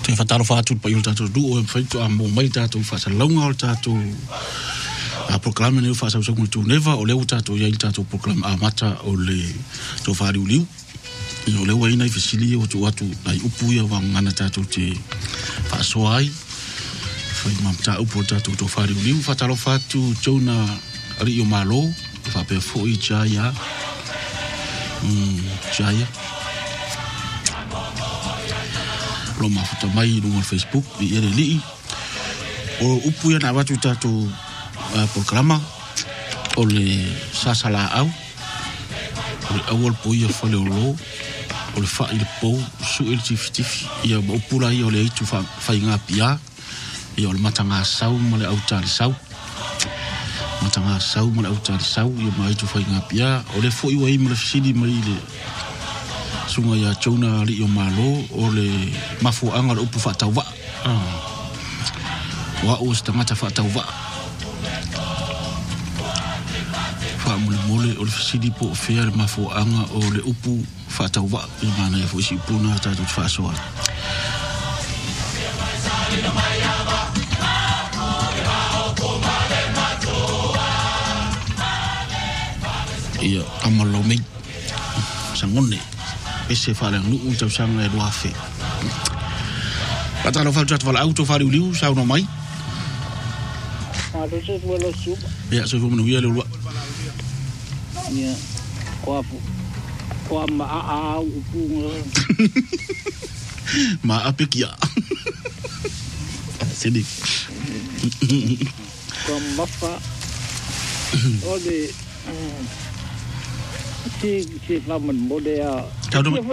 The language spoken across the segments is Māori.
Te whataro whātu pa i o tātou du o whaitu a mō mai tātou whasa launga o tātou a proklama neu whasa usakunga tū neva o leo tātou iai tātou proklama a mata o le tō whāri uliu. I o leo aina i whisili o tō atu ai upu ia wa ngana tātou te whaasoa ai. Whai mamta upu o tātou tō whāri uliu. Whataro whātu tōna ari o mālo. Whapea fo i Jaya. Jaya. Lo mafuta mai no Facebook i ere lii o upu ia na watu tātou programa o le sasala au o le awal po ia whale o lo o le wha i le pou su il tifitifi ia o pula ia o le eitu whai ngā pia ia o le matanga sau ma le au tāli sau matanga sau ma le au tāli sau ia ma eitu whai ngā pia o le fo iwa i ma le fisili mai le sunga ia tōna li o malo o le mafu anga le upu whatau wa wa o stangata whatau wa wha mole mole o le fisidi po o fea le mafu anga o le upu whatau wa i mana ia fo isi upuna tātou te whaasoa ia amalo mei sangone ese fale nuu tau sanga e loafe. Patalo fal chat fal auto fale uliu sa no mai. Ado se vuelo sub. Ya se vumno ia le lua. Ya. Kwa ma a upu. Ma apekia. Sedi. Kwa mafa. Ode si faman modea. Tau Sia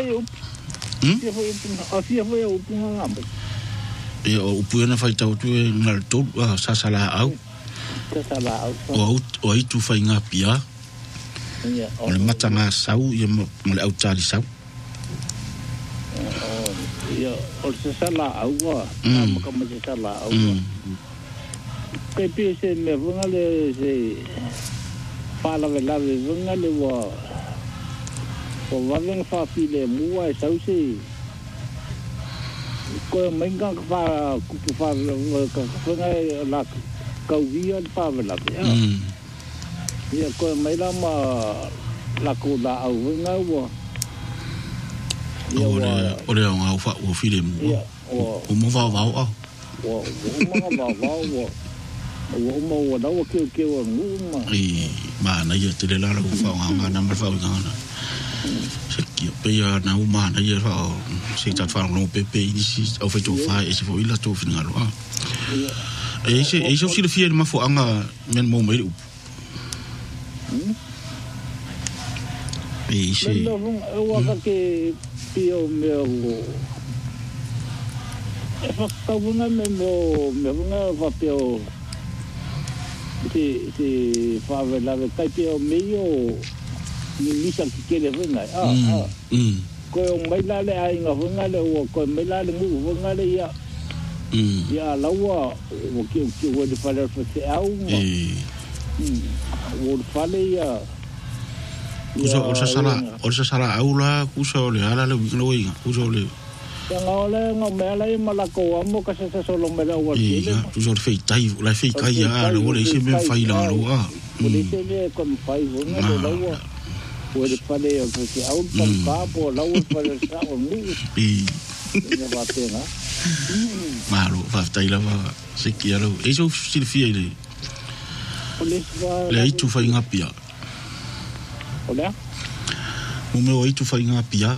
foi upu ngamba. E o upu na fai tau tu e ngal tau sasala au. Sasala au. O ai tu fai ngā pia. O le matanga sau ia mo le au tali sau. Ia o sasala au wa. Maka ma sasala au. Kai pese me vungale se fala velave vungale wa. O waveng whawhile mua e sausi. Koe mainga ka kupu whawhenga la kauwia le whawelape. Ia koe maila ma lako la au wenga ua. Ore au ngau whawhile mua. O mo wawau au. O mga wawau ua. O mo wadawa keo nguma. Mana ia te le lara whawanga nama whawanga. Sekia pea na umana ia fa se ta fa no pepe isi au fe to fa ese fo ila to finalo e se si le fie ma fo anga men mo mai e se o wa ke pio meu e fa ka una me una va pio si fa la ka pio meio ni misa ki kele venga ko mai la le ai nga venga le o ko mai la le mu venga le ya lawa o ki o de fale fa se au o de fale ya o sa sala aula kuso le ala le wino inga kuso le ya ngole ngo mela i malako amo ka se solo mela o ki ya kuso fe tai la fe kai ya le o le se me fai la lo o le se le kon fai venga le lawa o le fale o que au papo la o fale sa o mu ne va tena malo va tai la va se quiero eso significa le ai tu fai ngapia ola o me o ai tu fai ngapia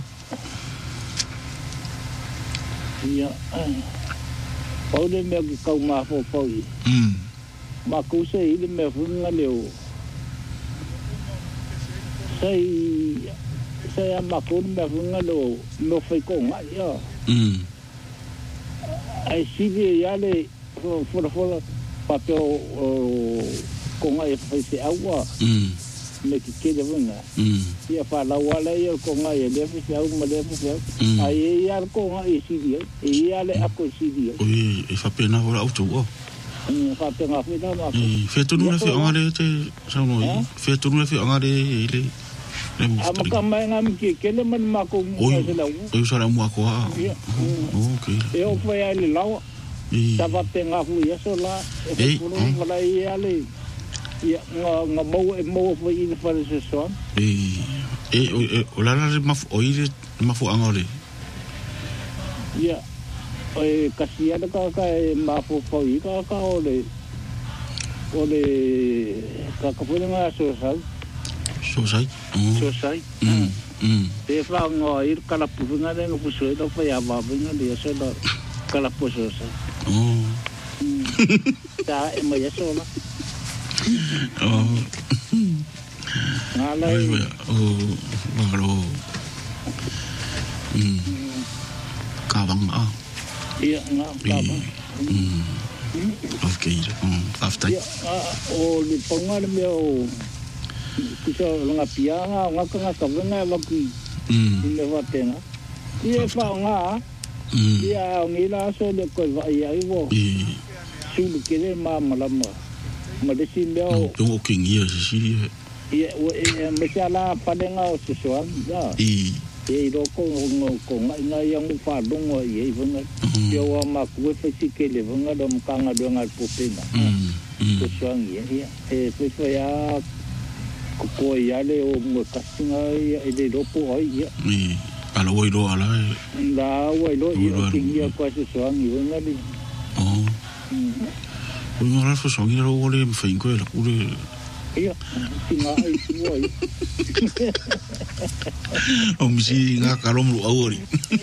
ya o le me ki kau ma fo fo ma ku se ile me funga leo sei a makun me funga lo no fai con ya ai sigue ya le for papel con ai fai se agua me que quede venga ya fa la wala yo con ai le fai agua me le fai ai ya con ai sigue e ya le ako sigue e fa pena ora auto fa pena fa fe tu no fe angare te sa no fe tu no fe angare ile Amaka mai ngam ki kele man mako mo sala o sala mo ko okay eu foi ali lá tava tenga fu ya sola wala ali ya nga mo foi in for the son o la ma o ile ma fu angore ya kasia da ka ma fu foi ka ole ka fu nga Sosai. Te fa ngo ir kala pufunga de no puso do fa ya ba vinga de so do kala puso so. Ta e mo ya so la. Ngala ngalo. Kabang Iya kabang. Okay, after. Di pangal meu kusa nga pianga nga ka venga laki le watena ie fa nga ia ngila so le ko va ia iwo sulu kele mama ma de simbeo to king ia si ie me sala padenga o se soan ya ro ko nga yang fa dong ie venga yo ma ku fe si kele venga dom kanga do nga popena ko soan ia fe ya ko ia le o mo kasinga ia de ropo ia ala oi lo ala la oi lo ia ko se soang i venga li o no fa soang i lo ole me fin ko la ure ia singa ai oi o mi si nga kalom lo ori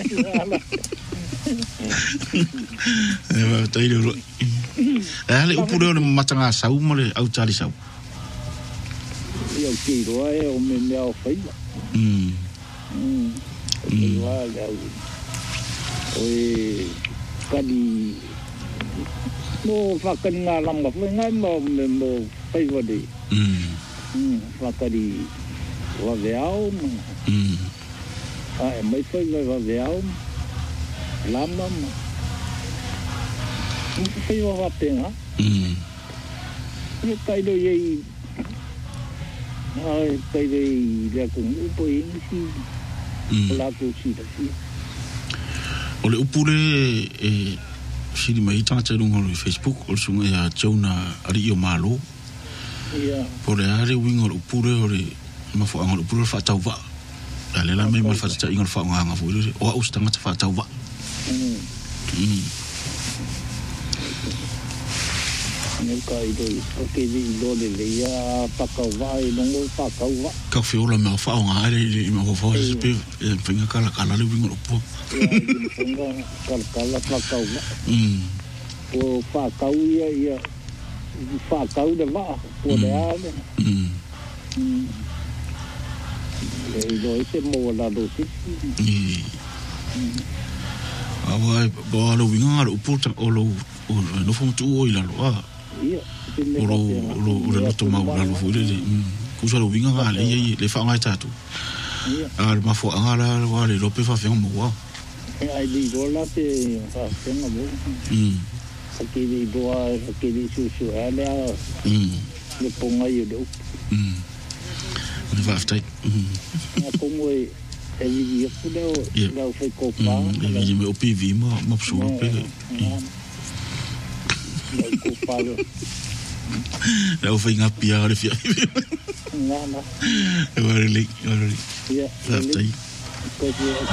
va tai lo ale o pure o matanga sau mo le au chali sau eu tiro o meu filho oi kadi mo fakan ngalam ga foi ngai mo filho de fakadi wa veao mai filho wa veao lama filho wa tenga e kai do ye kai dei le con upo insi la cosita sì ole upure si di mai tanga tenu ngolo Facebook o sunga ya chona ari o malo por are wingo upure ore ma fo ngolo upure fa tauva ale la me ma fa ta ingol fa nga fo o ustang fa tauva nel caído porque do le ia pakauva e não pakauva ka fiola me fa nga are e me fo se pe pinga kala le wingo po kala pakauva o pakau ia pakau de va o de ale e do ese mo la do si awa bo lo winga o po o lo no fo tu o ila lo lo toma la lo fuile ku so lo winga ga le fa nga tatu ma fo nga la wa le lo pe fa fe mo wa ai di do la te fa fe mo ki di do ki di su ale le ponga yo do le va aftai como e vi fudo la fe ko pa e me opivi mo su pe ko palo la foi nga pia le fia nada e va le ya